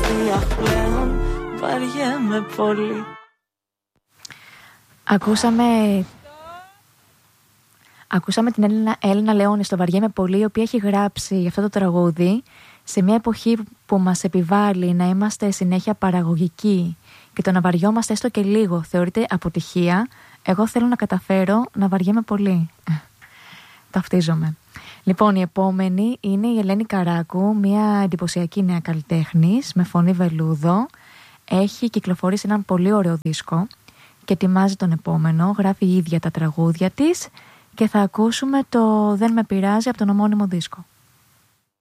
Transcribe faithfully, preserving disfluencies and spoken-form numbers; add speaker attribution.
Speaker 1: αστεία πλέον, βαριέμαι πολύ.
Speaker 2: Ακούσαμε... Ακούσαμε την Έλληνα, Έλληνα Λεόνη στο «Βαριέμαι πολύ», η οποία έχει γράψει αυτό το τραγούδι σε μια εποχή που μας επιβάλλει να είμαστε συνέχεια παραγωγικοί και το να βαριόμαστε έστω και λίγο θεωρείται αποτυχία. Εγώ θέλω να καταφέρω να βαριέμαι πολύ. Ταυτίζομαι. Λοιπόν, η επόμενη είναι η Ελένη Καράκου, μια εντυπωσιακή νέα καλλιτέχνης με φωνή βελούδο. Έχει κυκλοφορήσει έναν πολύ ωραίο δίσκο και ετοιμάζει τον επόμενο. Γράφει η ίδια τα τραγούδια της και θα ακούσουμε το «Δεν με πειράζει» από τον ομώνυμο δίσκο.